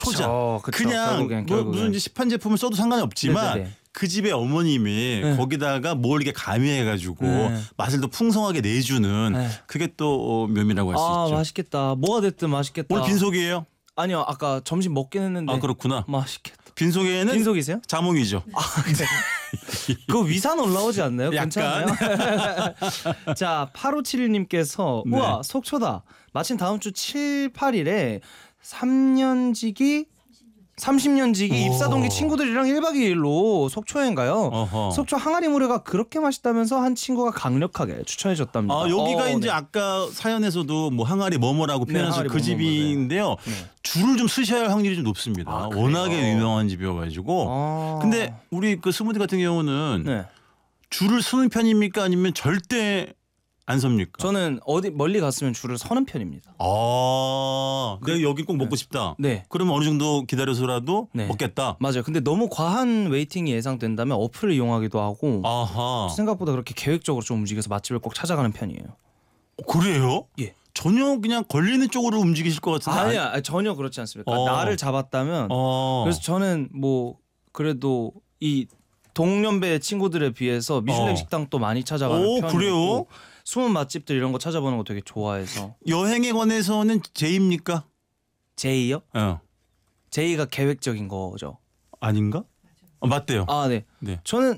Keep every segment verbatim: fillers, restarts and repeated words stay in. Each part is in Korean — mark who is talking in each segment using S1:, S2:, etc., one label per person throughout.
S1: 초자.
S2: 그쵸, 그쵸.
S1: 그냥
S2: 결국엔,
S1: 뭐
S2: 결국엔.
S1: 무슨 이제 시판 제품을 써도 상관이 없지만
S2: 네네네.
S1: 그 집의 어머님이
S2: 네.
S1: 거기다가 뭘 이렇게 가미해가지고
S2: 네.
S1: 맛을 더 풍성하게 내주는
S2: 네.
S1: 그게 또 어, 묘미라고 할 수
S2: 아
S1: 있죠.
S2: 맛있겠다. 뭐가 됐든 맛있겠다.
S1: 오늘 빈속이에요?
S2: 아니요 아까 점심 먹긴 했는데.
S1: 아 그렇구나.
S2: 맛있겠다.
S1: 빈속에는
S2: 빈속이세요?
S1: 자몽이죠.
S2: 아, 네. 그거 위산 올라오지 않나요?
S1: 약간.
S2: 괜찮아요? 자, 팔오칠일님께서
S1: 네.
S2: 우와 속초다. 마침 다음 주 칠, 팔일에 삼 년지기 삼십 년지기
S1: 오.
S2: 입사 동기 친구들이랑 일 박 이 일로 속초 여행 가요.
S1: 어허.
S2: 속초 항아리 물회가 그렇게 맛있다면서 한 친구가 강력하게 추천해 줬답니다.
S1: 아 여기가
S2: 어,
S1: 이제
S2: 네.
S1: 아까 사연에서도 뭐 항아리 뭐뭐라고
S2: 네,
S1: 표현하신
S2: 항아리
S1: 그 집인데요.
S2: 네.
S1: 줄을 좀 쓰셔야 할 확률이 좀 높습니다.
S2: 아, 그래요?
S1: 워낙에 유명한 집이어가지고.
S2: 아.
S1: 근데 우리 그 스무디 같은 경우는
S2: 네.
S1: 줄을 서는 편입니까 아니면 절대 안 섭니까?
S2: 저는 어디 멀리 갔으면 줄을 서는 편입니다.
S1: 아, 내가 여기 꼭 먹고 싶다.
S2: 네.
S1: 그러면 어느 정도 기다려서라도
S2: 네.
S1: 먹겠다.
S2: 맞아요. 근데 너무 과한 웨이팅이 예상된다면 어플을 이용하기도 하고
S1: 아하.
S2: 생각보다 그렇게 계획적으로 좀 움직여서 맛집을 꼭 찾아가는 편이에요.
S1: 그래요?
S2: 예.
S1: 전혀 그냥 걸리는 쪽으로 움직이실 것 같은데.
S2: 아니야, 아니, 전혀 그렇지 않습니다.
S1: 어.
S2: 나를 잡았다면
S1: 어.
S2: 그래서 저는 뭐 그래도 이 동년배 친구들에 비해서 미슐랭
S1: 어.
S2: 식당도 많이 찾아가는
S1: 오,
S2: 편이고
S1: 그래요?
S2: 숨은 맛집들 이런 거 찾아보는 거 되게 좋아해서.
S1: 여행에 관해서는 제입니까?
S2: 제이요?
S1: 어.
S2: 제이가 계획적인 거죠.
S1: 아닌가? 어, 맞대요.
S2: 아, 네.
S1: 네.
S2: 저는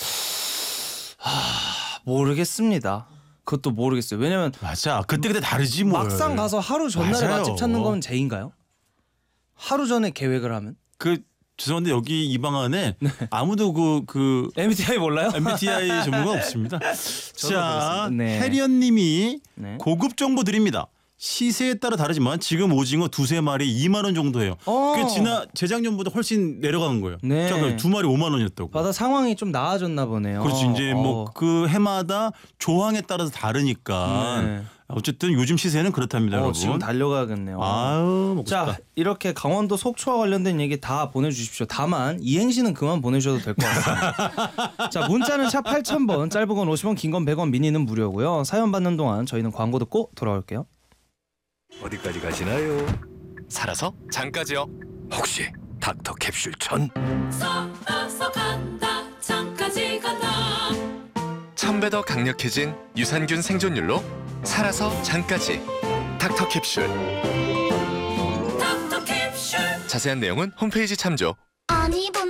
S2: 하... 모르겠습니다. 그것도 모르겠어요. 왜냐면
S1: 맞아. 그때 그때 다르지 뭐.
S2: 막상 가서 하루 전날에
S1: 맞아요.
S2: 맛집 찾는 건 제인가요? 하루 전에 계획을 하면?
S1: 그 죄송한데 여기 이 방안에 아무도 그 그
S2: 엠비티아이 몰라요?
S1: 엠비티아이 전문가 없습니다.
S2: 저도
S1: 자,
S2: 그렇습니다. 네.
S1: 해리언님이
S2: 네.
S1: 고급 정보 드립니다. 시세에 따라 다르지만 지금 오징어 두세 마리 이만 원 정도 해요.
S2: 어.
S1: 그 지난 재작년보다 훨씬 내려가는 거예요.
S2: 네.
S1: 잠깐 두 마리 오만 원이었다고.
S2: 바다 상황이 좀 나아졌나 보네요.
S1: 그렇지 이제 뭐
S2: 어.
S1: 그 해마다 조항에 따라서 다르니까
S2: 네.
S1: 어쨌든 요즘 시세는 그렇답니다,
S2: 어,
S1: 여러분.
S2: 지금 달려가겠네요.
S1: 아유 먹고
S2: 자,
S1: 싶다.
S2: 이렇게 강원도 속초와 관련된 얘기 다 보내주십시오. 다만 이행시는 그만 보내셔도 될 것 같습니다. 자, 문자는 샵 팔천 번, 짧은 건 오십 원, 긴 건 백 원, 미니는 무료고요. 사연 받는 동안 저희는 광고 듣고 돌아올게요.
S3: 어디까지 가시나요?
S4: 살아서 장까지요.
S3: 혹시 닥터 캡슐 천?
S5: 살아서 간다 장까지 간다
S4: 천 배 더 강력해진 유산균 생존율로 살아서 장까지 닥터 캡슐.
S5: 닥터 캡슐
S4: 자세한 내용은 홈페이지 참조.
S5: 아니